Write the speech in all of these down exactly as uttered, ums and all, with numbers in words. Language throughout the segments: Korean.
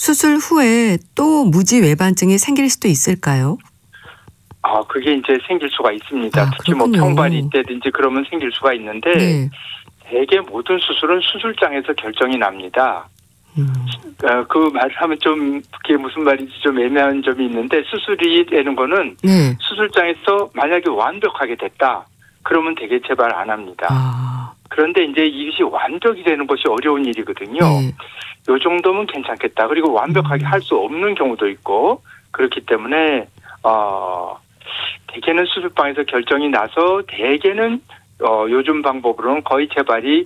수술 후에 또 무지 외반증이 생길 수도 있을까요? 아, 그게 이제 생길 수가 있습니다. 아, 특히 뭐 그렇군요. 평발이 있다든지 그러면 생길 수가 있는데 네. 대개 모든 수술은 수술장에서 결정이 납니다. 음. 어, 그 말하면 좀 그게 무슨 말인지 좀 애매한 점이 있는데 수술이 되는 거는 네. 수술장에서 만약에 완벽하게 됐다. 그러면 되게 재발 안 합니다. 아. 그런데 이제 이것이 완벽이 되는 것이 어려운 일이거든요. 네. 요 정도면 괜찮겠다. 그리고 완벽하게 음. 할 수 없는 경우도 있고 그렇기 때문에 어, 대개는 수술방에서 결정이 나서 대개는 어, 요즘 방법으로는 거의 재발이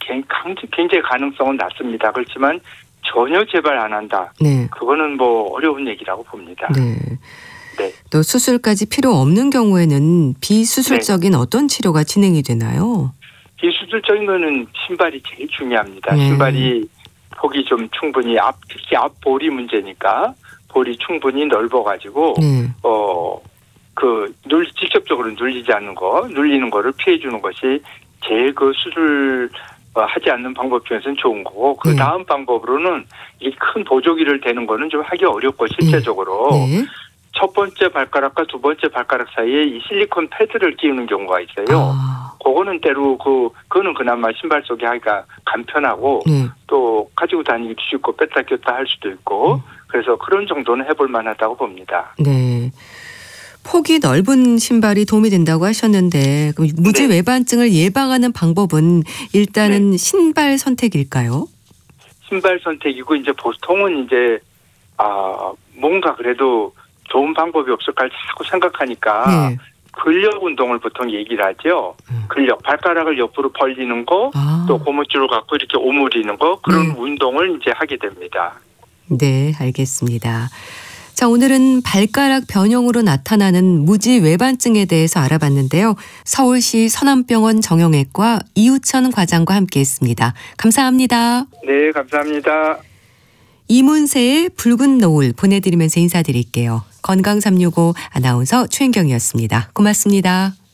굉장히 가능성은 낮습니다. 그렇지만 전혀 재발 안 한다. 네. 그거는 뭐 어려운 얘기라고 봅니다. 네. 네. 또 수술까지 필요 없는 경우에는 비수술적인 네. 어떤 치료가 진행이 되나요? 비수술적인 거는 신발이 제일 중요합니다. 네. 신발이 폭이 좀 충분히 앞 특히 앞볼이 문제니까 볼이 충분히 넓어가지고 네. 어 그 눌 직접적으로 눌리지 않는 거, 눌리는 거를 피해 주는 것이 제일 그 수술 어, 하지 않는 방법 중에서는 좋은 거고 그 다음 네. 방법으로는 이 큰 보조기를 대는 거는 좀 하기 어렵고 실제적으로 네. 네. 첫 번째 발가락과 두 번째 발가락 사이에 이 실리콘 패드를 끼우는 경우가 있어요. 아. 그거는 때로 그 그거는 그나마 신발 속에 하기가 간편하고 네. 또 가지고 다니기도 쉽고 뺐다 꼈다 할 수도 있고 음. 그래서 그런 정도는 해볼 만하다고 봅니다. 네. 폭이 넓은 신발이 도움이 된다고 하셨는데 그럼 무지 네. 외반증을 예방하는 방법은 일단은 네. 신발 선택일까요? 신발 선택이고 이제 보통은 이제 아 뭔가 그래도 좋은 방법이 없을까 자꾸 생각하니까 네. 근력 운동을 보통 얘기를 하죠. 음. 근력 발가락을 옆으로 벌리는 거, 아. 또 고무줄을 갖고 이렇게 오므리는 거 그런 네. 운동을 이제 하게 됩니다. 네, 알겠습니다. 자, 오늘은 발가락 변형으로 나타나는 무지 외반증에 대해서 알아봤는데요. 서울시 서남병원 정형외과 이우천 과장과 함께했습니다. 감사합니다. 네, 감사합니다. 이문세의 붉은 노을 보내드리면서 인사드릴게요. 건강 삼육오 아나운서 최인경이었습니다. 고맙습니다.